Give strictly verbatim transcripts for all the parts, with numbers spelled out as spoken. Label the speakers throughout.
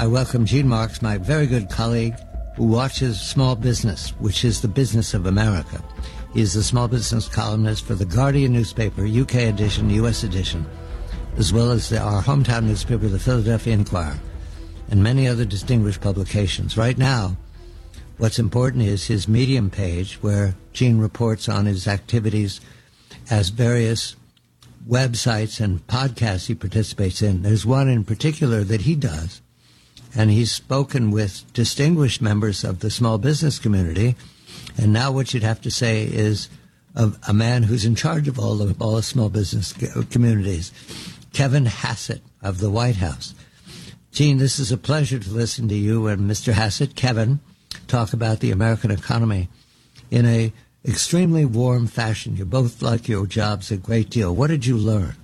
Speaker 1: I welcome Gene Marks, my very good colleague who watches small business, which is the business of America. He is the small business columnist for the Guardian newspaper, U K edition, U S edition, as well as the, our hometown newspaper, the Philadelphia Inquirer, and many other distinguished publications. Right now, what's important is his Medium page, where Gene reports on his activities as various websites and podcasts he participates in. There's one in particular that he does, and he's spoken with distinguished members of the small business community. And now what you'd have to say is of a man who's in charge of all the, all the small business communities, Kevin Hassett of the White House. Gene, this is a pleasure to listen to you and Mister Hassett, Kevin, talk about the American economy in a extremely warm fashion. You both like your jobs a great deal. What did you learn?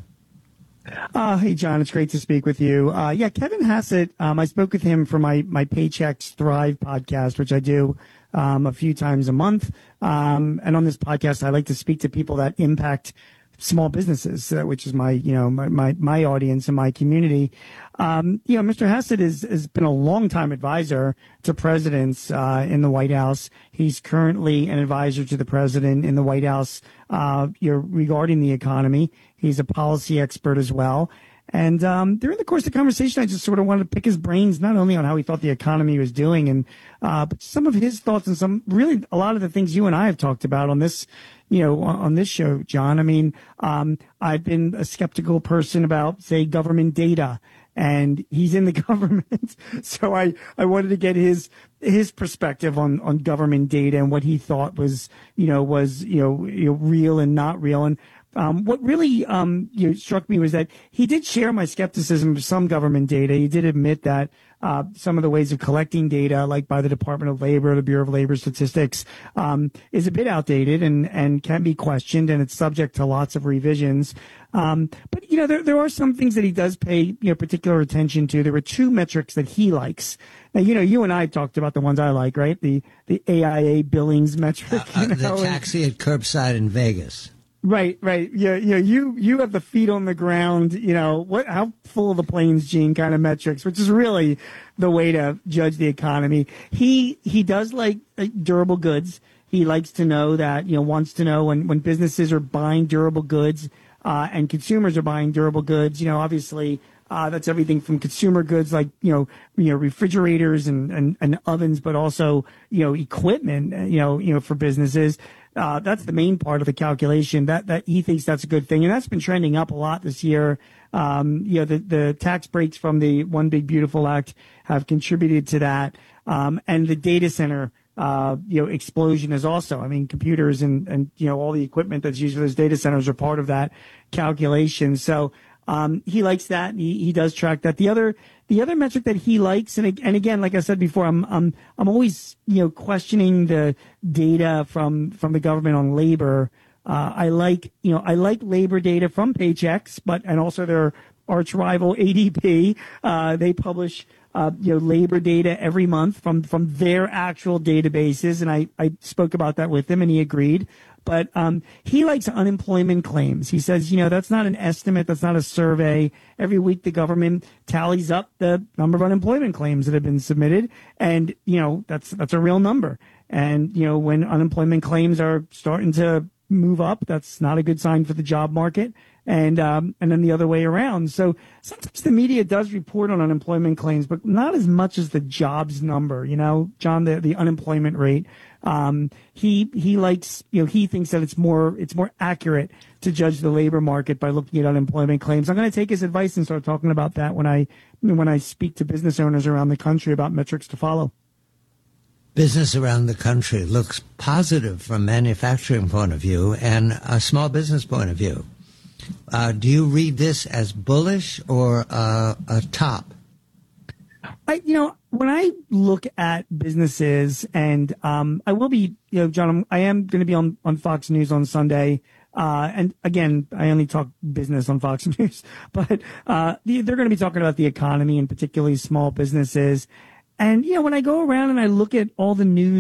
Speaker 2: Uh, hey, John, it's great to speak with you. Uh, yeah, Kevin Hassett, um, I spoke with him for my, my Paychecks Thrive podcast, which I do um, a few times a month. Um, and on this podcast, I like to speak to people that impact small businesses, uh, which is my, you know, my, my, my audience and my community. Um, you know, Mister Hassett is, has been a longtime advisor to presidents, uh, in the White House. He's currently an advisor to the president in the White House, uh, you know, regarding the economy. He's a policy expert as well. And, um, during the course of the conversation, I just sort of wanted to pick his brains, not only on how he thought the economy was doing and, uh, but some of his thoughts and some really a lot of the things you and I have talked about on this, you know, on this show, John. I mean, um, I've been a skeptical person about, say, government data, and he's in the government. So I, I wanted to get his, his perspective on, on government data and what he thought was, you know, was, you know, you know real and not real. And, um, what really, um, you know, struck me was that he did share my skepticism of some government data. He did admit that, Uh, some of the ways of collecting data, like by the Department of Labor, the Bureau of Labor Statistics, um, is a bit outdated and, and can be questioned, and it's subject to lots of revisions. Um, but, you know, there, there are some things that he does pay, you know, particular attention to. There were two metrics that he likes. Now, you know, you and I talked about the ones I like, right? The, the A I A billings metric.
Speaker 1: Uh, uh,
Speaker 2: you
Speaker 1: know, the taxi at curbside in Vegas.
Speaker 2: Right, right. Yeah, yeah. You you have the feet on the ground. You know what? How full of the planes, Gene? Kind of metrics, which is really the way to judge the economy. He he does like, like durable goods. He likes to know that you know wants to know when when businesses are buying durable goods uh, and consumers are buying durable goods. You know, obviously. Uh, that's everything from consumer goods like, you know, you know, refrigerators and, and, and ovens, but also, you know, equipment, you know, you know, for businesses. Uh, that's the main part of the calculation. That, that he thinks that's a good thing. And that's been trending up a lot this year. Um, you know, the, the tax breaks from the One Big Beautiful Act have contributed to that. Um, and the data center, uh, you know, explosion is also, I mean, computers and, and, you know, all the equipment that's used for those data centers are part of that calculation. So, Um, he likes that. He, he does track that. The other, the other metric that he likes, and, and again, like I said before, I'm, I'm, I'm always, you know, questioning the data from, from the government on labor. Uh, I like, you know, I like labor data from Paychecks, but, and also their arch rival A D P. Uh, they publish, uh, you know, labor data every month from, from their actual databases. And I, I spoke about that with him and he agreed. But um, he likes unemployment claims. He says, you know, that's not an estimate. That's not a survey. Every week the government tallies up the number of unemployment claims that have been submitted. And, you know, that's that's a real number. And, you know, when unemployment claims are starting to move up, that's not a good sign for the job market. And um, and then the other way around. So sometimes the media does report on unemployment claims, but not as much as the jobs number, you know, John, the, the unemployment rate. Um, he, he likes, you know, he thinks that it's more, it's more accurate to judge the labor market by looking at unemployment claims. I'm going to take his advice and start talking about that when I, when I speak to business owners around the country about metrics to follow.
Speaker 1: Business around the country looks positive from a manufacturing point of view and a small business point of view. Uh, do you read this as bullish or uh, a top?
Speaker 2: I, you know, when I look at businesses, and um, I will be, you know, John, I'm, I am going to be on, on Fox News on Sunday. Uh, and again, I only talk business on Fox News, but uh, the, they're going to be talking about the economy and particularly small businesses. And, you know, when I go around and I look at all the news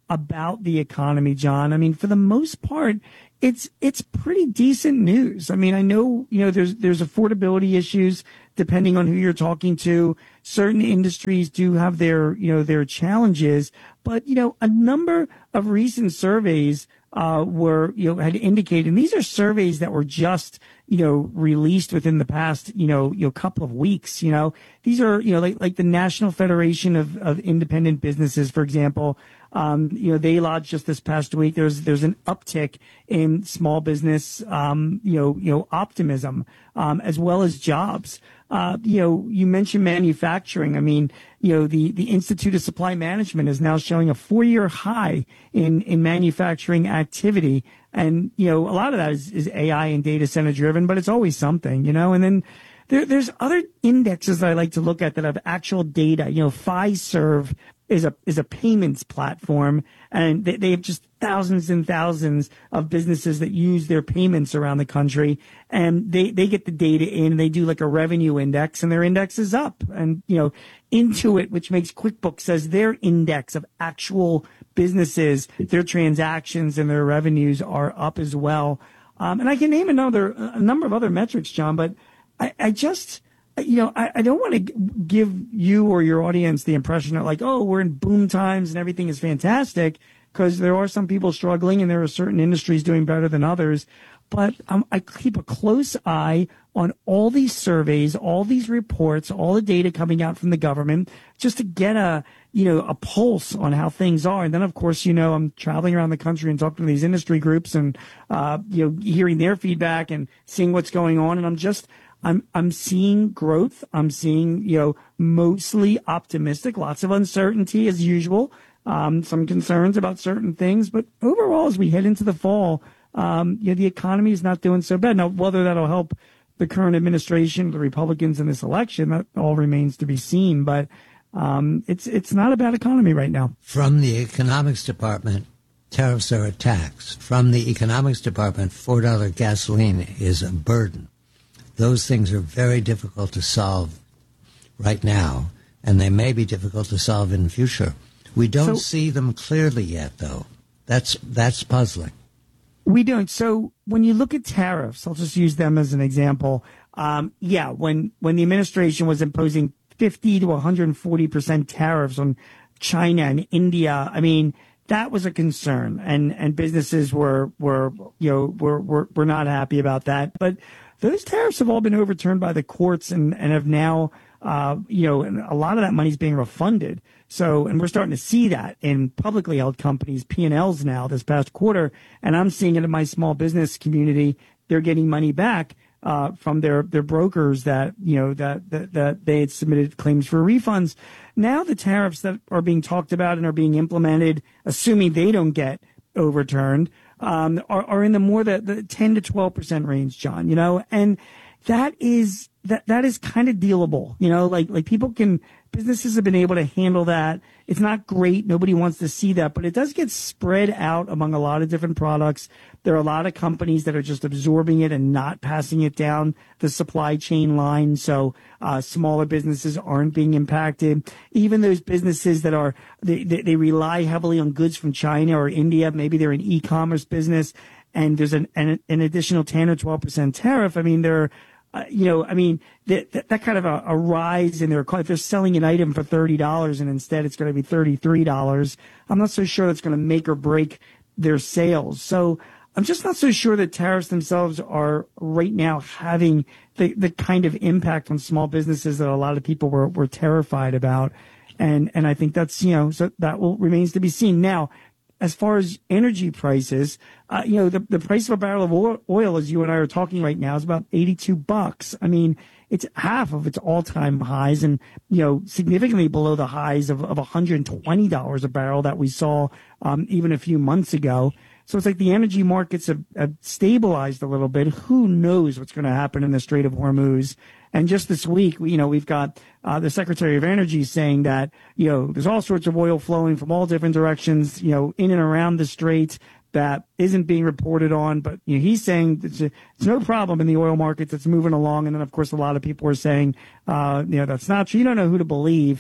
Speaker 2: about the economy, John. I mean, for the most part, it's it's pretty decent news. I mean, I know, you know, there's there's affordability issues depending on who you're talking to. Certain industries do have their, you know, their challenges, but, you know, a number of recent surveys uh, were, you know, had indicated, and these are surveys that were just, you know, released within the past, you know, you know, couple of weeks. You know, these are, you know, like like the National Federation of, of Independent Businesses, for example. Um, you know, they lodged just this past week. There's there's an uptick in small business, um, you know, you know, optimism, um, as well as jobs. Uh, you know, you mentioned manufacturing. I mean, you know, the, the Institute of Supply Management is now showing a four-year high in, in manufacturing activity. And, you know, a lot of that is, is A I and data center driven, but it's always something, you know. And then there, there's other indexes that I like to look at that have actual data. You know, Fiserv is a is a payments platform, and they, they have just thousands and thousands of businesses that use their payments around the country, and they, they get the data in, and they do like a revenue index, and their index is up. And, you know, Intuit, which makes QuickBooks, as their index of actual businesses, their transactions and their revenues are up as well. Um, and I can name another a number of other metrics, John, but I, I just... You know, I, I don't want to give you or your audience the impression that, like, oh, we're in boom times and everything is fantastic, because there are some people struggling and there are certain industries doing better than others. But um, I keep a close eye on all these surveys, all these reports, all the data coming out from the government, just to get a, you know, a pulse on how things are. And then, of course, you know, I'm traveling around the country and talking to these industry groups and, uh, you know, hearing their feedback and seeing what's going on. And I'm just... I'm I'm seeing growth. I'm seeing, you know, mostly optimistic, lots of uncertainty as usual, um, some concerns about certain things. But overall, as we head into the fall, um, you know, the economy is not doing so bad. Now, whether that'll help the current administration, the Republicans in this election, that all remains to be seen. But um, it's it's not a bad economy right now.
Speaker 1: From the economics department, tariffs are a tax. From the economics department, four dollars gasoline is a burden. Those things are very difficult to solve right now, and they may be difficult to solve in the future. We don't so, see them clearly yet, though. That's that's puzzling.
Speaker 2: We don't. So when you look at tariffs, I'll just use them as an example. Um, yeah, when when the administration was imposing fifty to one hundred forty percent tariffs on China and India, I mean, that was a concern, and and businesses were were you know were were, were not happy about that, but those tariffs have all been overturned by the courts and, and have now, uh, you know, and a lot of that money is being refunded. So, and we're starting to see that in publicly held companies, P and L's now this past quarter. And I'm seeing it in my small business community. They're getting money back uh, from their, their brokers that, you know, that, that, that they had submitted claims for refunds. Now the tariffs that are being talked about and are being implemented, assuming they don't get overturned, um, are, are in the more the, the ten to twelve percent range, John, you know, and that is, that, that is kind of dealable, you know, like, like people can, businesses have been able to handle that. It's not great. Nobody wants to see that, but it does get spread out among a lot of different products. There are a lot of companies that are just absorbing it and not passing it down the supply chain line. So, uh, smaller businesses aren't being impacted. Even those businesses that are, they, they, they rely heavily on goods from China or India. Maybe they're an e-commerce business and there's an, an, an additional ten or twelve percent tariff. I mean, they're, Uh, you know, I mean, that, that, that kind of a, a rise in their cost. If they're selling an item for thirty dollars and instead it's going to be thirty-three dollars, I'm not so sure that's going to make or break their sales. So I'm just not so sure that tariffs themselves are right now having the, the kind of impact on small businesses that a lot of people were, were terrified about. And, and I think that's, you know, so that will remains to be seen. Now, as far as energy prices, uh, you know, the, the price of a barrel of oil, as you and I are talking right now, is about eighty-two bucks. I mean, it's half of its all-time highs and, you know, significantly below the highs of, of one hundred twenty dollars a barrel that we saw um, even a few months ago. So it's like the energy markets have, have stabilized a little bit. Who knows what's going to happen in the Strait of Hormuz? And just this week, you know, we've got uh, the Secretary of Energy saying that, you know, there's all sorts of oil flowing from all different directions, you know, in and around the Strait that isn't being reported on. But you know, he's saying it's, a, it's no problem in the oil markets. It's moving along. And then, of course, a lot of people are saying, uh, you know, that's not true. You don't know who to believe.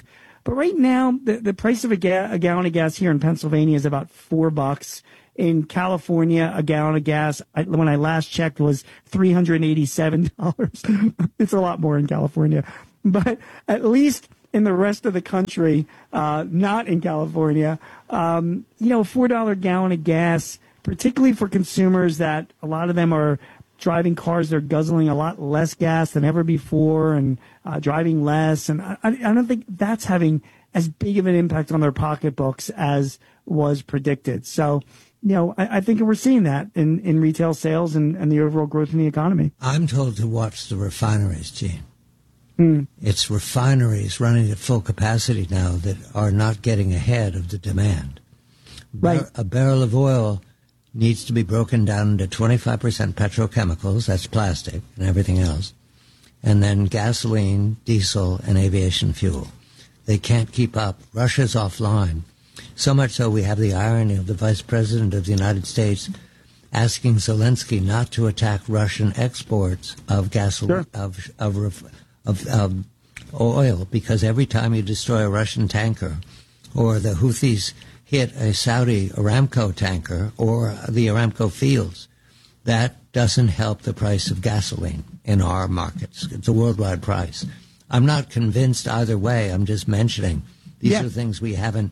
Speaker 2: But right now, the, the price of a, ga- a gallon of gas here in Pennsylvania is about four bucks. In California, a gallon of gas, I, when I last checked, was three hundred eighty-seven dollars. It's a lot more in California. But at least in the rest of the country, uh, not in California, um, you know, a four dollar gallon of gas, particularly for consumers that a lot of them are driving cars, they're guzzling a lot less gas than ever before and uh, driving less. And I, I don't think that's having as big of an impact on their pocketbooks as was predicted. So, you know, I, I think we're seeing that in, in retail sales and, and the overall growth in the economy.
Speaker 1: I'm told to watch the refineries, Gene.
Speaker 2: Mm.
Speaker 1: It's refineries running at full capacity now that are not getting ahead of the demand.
Speaker 2: Right.
Speaker 1: Bar- a barrel of oil needs to be broken down into twenty-five percent petrochemicals, that's plastic and everything else, and then gasoline, diesel, and aviation fuel. They can't keep up. Russia's offline. So much so we have the irony of the Vice President of the United States asking Zelensky not to attack Russian exports of gasoline,
Speaker 2: sure.
Speaker 1: of, of, of, of oil, because every time you destroy a Russian tanker or the Houthis hit a Saudi Aramco tanker or the Aramco fields, that doesn't help the price of gasoline in our markets. It's a worldwide price. I'm not convinced either way. I'm just mentioning these
Speaker 2: yeah.
Speaker 1: are things we haven't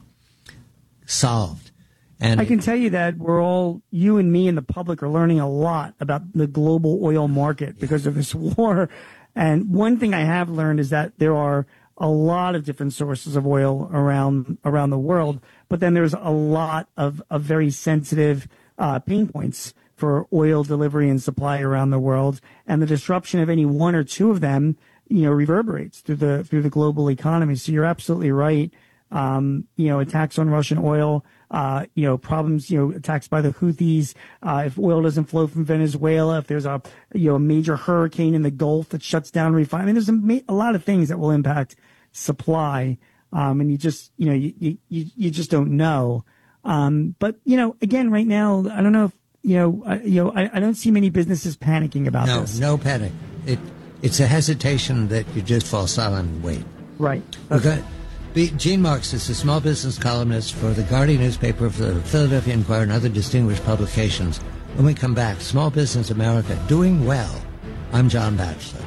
Speaker 1: solved. And
Speaker 2: I can tell you that we're all, you and me and the public are learning a lot about the global oil market because of this war. And one thing I have learned is that there are a lot of different sources of oil around around the world, but then there's a lot of, of very sensitive uh, pain points for oil delivery and supply around the world. And the disruption of any one or two of them, you know, reverberates through the through the global economy. So you're absolutely right. Um, you know, attacks on Russian oil, uh, you know, problems, you know, attacks by the Houthis. Uh, if oil doesn't flow from Venezuela, if there's a, you know, a major hurricane in the Gulf that shuts down refining, I mean, there's a, ma- a lot of things that will impact supply. Um, and you just, you know, you, you, you just don't know. Um, but, you know, again, right now, I don't know if, you know, I, you know, I, I don't see many businesses panicking about
Speaker 1: no,
Speaker 2: this.
Speaker 1: No panic. It, it's a hesitation that you just fall silent and wait.
Speaker 2: Right.
Speaker 1: Okay. Gene Marks is a small business columnist for the Guardian newspaper, for the Philadelphia Inquirer, and other distinguished publications. When we come back, Small Business America doing well. I'm John Batchelor.